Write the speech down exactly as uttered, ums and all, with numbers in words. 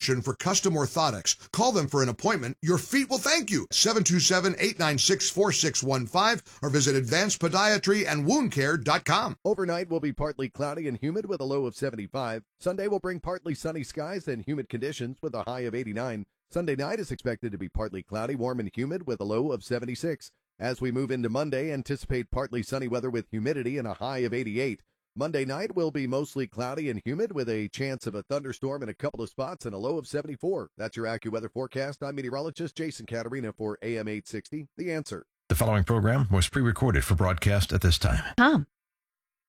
option for custom orthotics. Call them for an appointment. Your feet will thank you. seven two seven, eight nine six, four six one five or visit advanced podiatry and wound care dot com. Overnight will be partly cloudy and humid with a low of seventy-five. Sunday will bring partly sunny skies and humid conditions with a high of eighty-nine. Sunday night is expected to be partly cloudy, warm and humid with a low of seventy-six. As we move into Monday, anticipate partly sunny weather with humidity and a high of eighty-eight. Monday night will be mostly cloudy and humid with a chance of a thunderstorm in a couple of spots and a low of seventy-four. That's your AccuWeather forecast. I'm meteorologist Jason Caterina for A M eight sixty, The Answer. The following program was pre-recorded for broadcast at this time. Tom.